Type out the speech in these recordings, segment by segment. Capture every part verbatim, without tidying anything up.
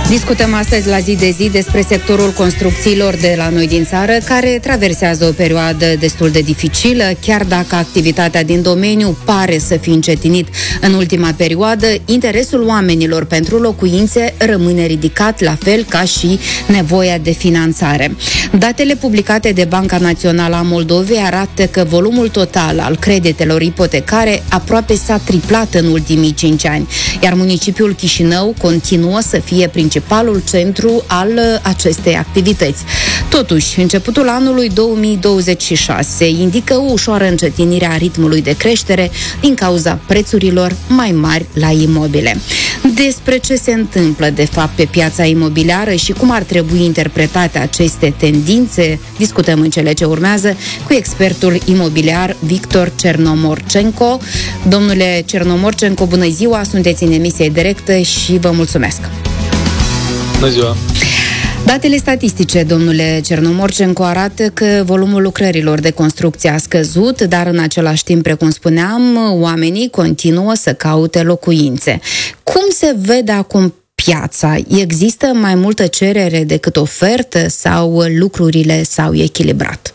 Discutăm astăzi la zi de zi despre sectorul construcțiilor de la noi din țară, care traversează o perioadă destul de dificilă, chiar dacă activitatea din domeniu pare să fi încetinit în ultima perioadă, interesul oamenilor pentru locuințe rămâne ridicat, la fel ca și nevoia de finanțare. Datele publicate de Banca Națională a Moldovei arată că volumul total al creditelor ipotecare aproape s-a triplat în ultimii cinci ani, iar municipiul Chișinău continuă să fie principalul centru al acestei activități. Totuși, începutul anului două mii douăzeci și șase indică o ușoară încetinire a ritmului de creștere din cauza prețurilor mai mari la imobile. Despre ce se întâmplă, de fapt, pe piața imobiliară și cum ar trebui interpretate aceste tendințe, discutăm în cele ce urmează cu expertul imobiliar Victor Cernomorcenco. Domnule Cernomorcenco, bună ziua, sunteți în emisie directă și vă mulțumesc. Bună ziua! Datele statistice, domnule Cernomorcenco, arată că volumul lucrărilor de construcție a scăzut, dar în același timp, precum spuneam, oamenii continuă să caute locuințe. Cum se vede acum piața? Există mai multă cerere decât ofertă sau lucrurile s-au echilibrat?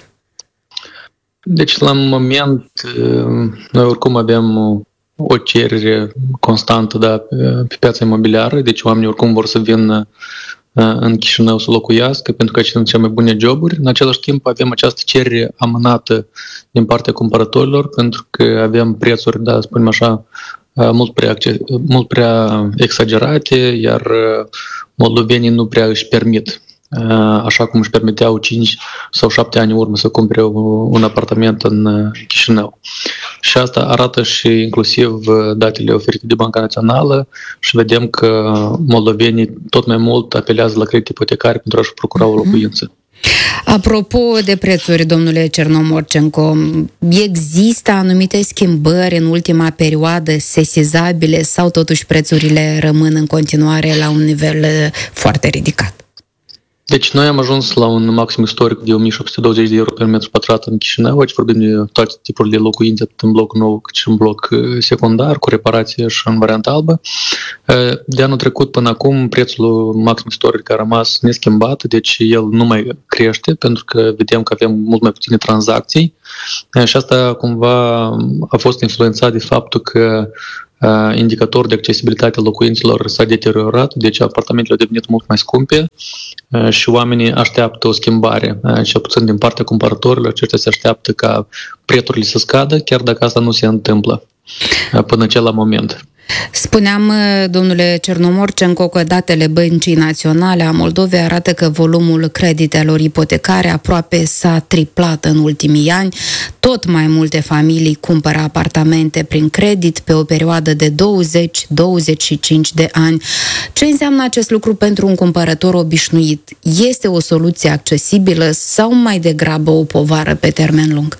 Deci, la moment, noi oricum avem o cerere constantă, da, pe piața imobiliară, deci oamenii oricum vor să vină în Chișinău să locuiască, pentru că aici sunt cele mai bune joburi. În același timp avem această cerere amânată din partea cumpărătorilor, pentru că avem prețuri, da, spunem așa, mult prea, mult prea exagerate, iar moldovenii nu prea își permit, așa cum își permiteau cinci sau șapte ani în urmă să cumpere un apartament în Chișinău. Și asta arată și inclusiv datele oferite de Banca Națională și vedem că moldovenii tot mai mult apelează la credite ipotecare pentru a-și procura o locuință. Apropo de prețuri, domnule Cernomorcenco, există anumite schimbări în ultima perioadă sesizabile sau totuși prețurile rămân în continuare la un nivel foarte ridicat? Deci noi am ajuns la un maxim istoric de o mie șapte sute douăzeci de euro per metru pătrat în Chișinău. Aici vorbim de toate tipurile de locuințe, atât în bloc nou cât și în bloc secundar, cu reparație și în variantă albă. De anul trecut până acum, prețul maxim istoric a rămas neschimbat, deci el nu mai crește, pentru că vedem că avem mult mai puține tranzacții. Și asta cumva a fost influențat de faptul că indicator de accesibilitate a locuințelor s-a deteriorat, deci apartamentele au devenit mult mai scumpe și oamenii așteaptă o schimbare, cel puțin din partea cumpărătorilor, aceștia se așteaptă ca prețurile să scadă, chiar dacă asta nu se întâmplă până în acel moment. Spuneam, domnule Cernomorcenco, că datele Băncii Naționale a Moldovei arată că volumul creditelor ipotecare aproape s-a triplat în ultimii ani. Tot mai multe familii cumpără apartamente prin credit pe o perioadă de douăzeci douăzeci și cinci de ani. Ce înseamnă acest lucru pentru un cumpărător obișnuit? Este o soluție accesibilă sau mai degrabă o povară pe termen lung?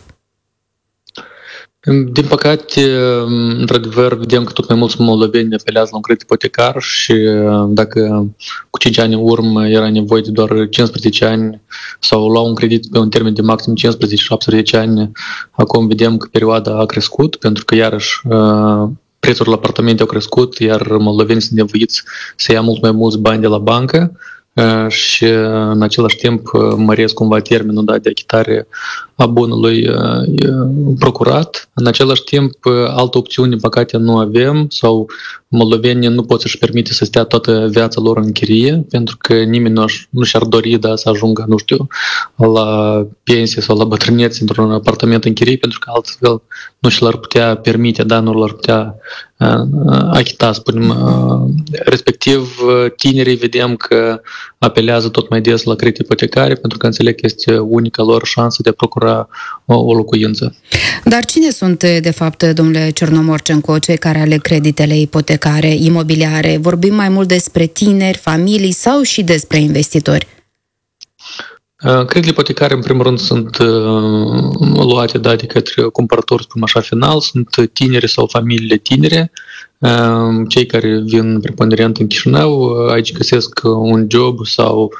Din păcate, într-adevăr, vedem că tot mai mulți moldoveni apelează la un credit ipotecar și dacă cu cinci ani în urmă era nevoie de doar cincisprezece ani sau luau un credit pe un termen de maxim cincisprezece șaptesprezece ani, acum vedem că perioada a crescut, pentru că iarăși prețurile la apartamente au crescut, iar moldovenii sunt nevoiți să ia mult mai mulți bani de la bancă și în același timp măresc cumva termenul, da, de achitare a bunului procurat. În același timp, altă opțiune, din păcate, nu avem sau moldovenii nu pot să-și permite să stea toată viața lor în chirie, pentru că nimeni nu, nu și-ar dori, da, să ajungă, nu știu, la pensie sau la bătrânețe într-un apartament în chirie, pentru că altfel nu și l-ar putea permite, da, nu l-ar putea achita, spunem. Respectiv, tinerii vedem că apelează tot mai des la credite ipotecare, pentru că înțeleg că este unica lor șansă de a procura o, o locuință. Dar cine sunt, de fapt, domnule Cernomorcenco, cei care aleg creditele ipotecare, imobiliare? Vorbim mai mult despre tineri, familii sau și despre investitori? Creditele ipotecare, în primul rând, sunt uh, luate, da, de către cumpărători, spun așa, final, sunt tineri sau familiile tinere, uh, cei care vin preponderent în Chișinău, aici găsesc un job sau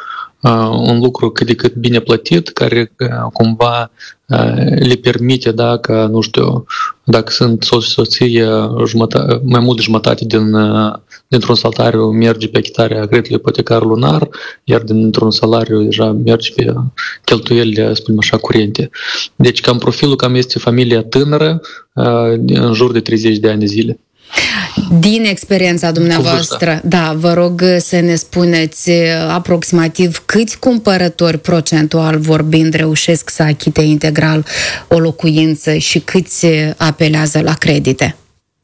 un lucru cât de cât bine plătit, care cumva le permite, dacă, nu știu, dacă sunt soț și soție, jumătate, mai mult de jumătate din, dintr-un salariu merge pe achitarea creditului ipotecar lunar, iar dintr-un salariu deja merge pe cheltuielile, spunem așa, curente. Deci cam profilul cam este familia tânără, în jur de treizeci de ani de zile. Din experiența dumneavoastră, da, vă rog să ne spuneți aproximativ câți cumpărători procentual vorbind reușesc să achite integral o locuință și câți apelează la credite?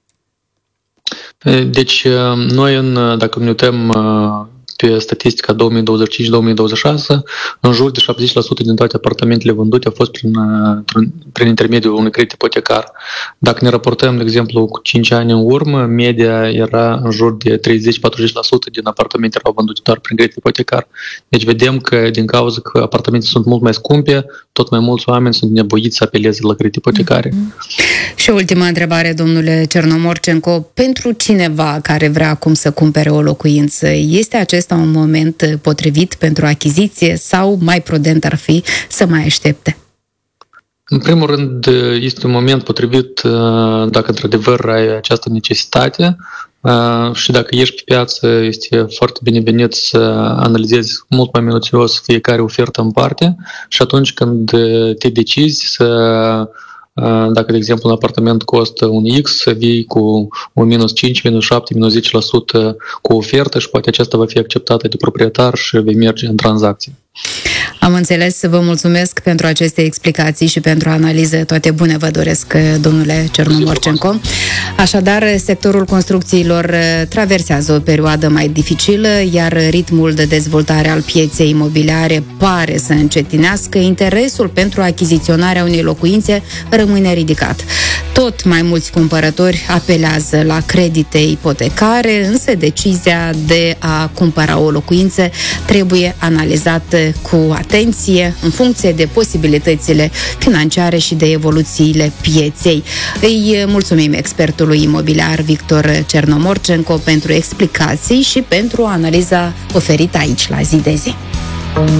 Deci noi, în, dacă ne uităm pe statistica două mii douăzeci și cinci două mii douăzeci și șase, în jur de șaptezeci la sută din toate apartamentele vândute au fost prin, prin, prin intermediul unui credit ipotecar. Dacă ne raportăm, de exemplu, cu cinci ani în urmă, media era în jur de treizeci-patruzeci la sută din apartamente erau vândute doar prin credit ipotecar. Deci vedem că din cauza că apartamentele sunt mult mai scumpe, tot mai mulți oameni sunt nevoiți să apeleze la credit ipotecare. Mm-hmm. Și ultima întrebare, domnule Cernomorcenco, pentru cineva care vrea acum să cumpere o locuință, este acest un moment potrivit pentru achiziție sau mai prudent ar fi să mai aștepte? În primul rând, este un moment potrivit dacă într-adevăr ai această necesitate și dacă ești pe piață, este foarte binevenit să analizezi mult mai minuțios fiecare ofertă în parte și atunci când te decizi să dacă, de exemplu, un apartament costă un X, să vii cu un minus cinci, minus șapte, minus zece la sută cu ofertă și poate aceasta va fi acceptată de proprietar și vei merge în tranzacție. Am înțeles, vă mulțumesc pentru aceste explicații și pentru analize. Toate bune vă doresc, domnule Cernomorcenco. Așadar, sectorul construcțiilor traversează o perioadă mai dificilă, iar ritmul de dezvoltare al pieței imobiliare pare să încetinească. Interesul pentru achiziționarea unei locuințe rămâne ridicat. Tot mai mulți cumpărători apelează la credite ipotecare, însă decizia de a cumpăra o locuință trebuie analizată cu atenție în funcție de posibilitățile financiare și de evoluțiile pieței. Îi mulțumim expertului imobiliar Victor Cernomorcenco pentru explicații și pentru analiza oferită aici la Zi de Zi.